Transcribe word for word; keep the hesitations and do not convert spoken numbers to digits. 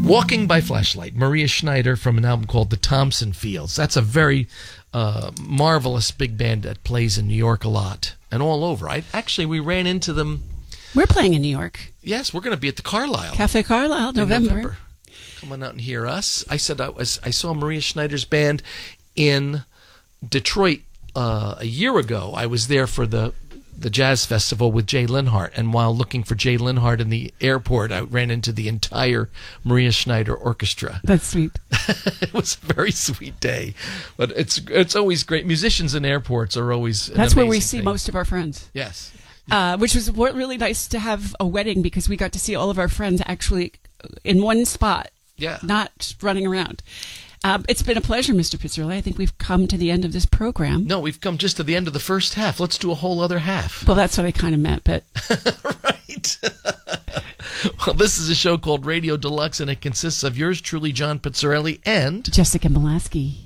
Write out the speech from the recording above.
Walking by Flashlight, Maria Schneider from an album called The Thompson Fields. That's a very uh, marvelous big band that plays in New York a lot and all over. I Actually, we ran into them. We're playing in New York. Yes, we're going to be at the Carlisle. Cafe Carlisle, November. November. Come on out and hear us. I said I was. I saw Maria Schneider's band in Detroit uh, a year ago. I was there for the the jazz festival with Jay Linhart, and while looking for Jay Linhart in the airport, I ran into the entire Maria Schneider orchestra. That's sweet. It was a very sweet day, but it's it's always great. Musicians in airports are always an That's where we amazing see thing. most of our friends. Yes, uh, which was wa- really nice to have a wedding because we got to see all of our friends actually in one spot, yeah, not running around. Um, it's been a pleasure, Mister Pizzarelli. I think we've come to the end of this program. No, we've come just to the end of the first half. Let's do a whole other half. Well, that's what I kind of meant, but... Right. Well, this is a show called Radio Deluxe, and it consists of yours truly, John Pizzarelli, and... Jessica Molaski.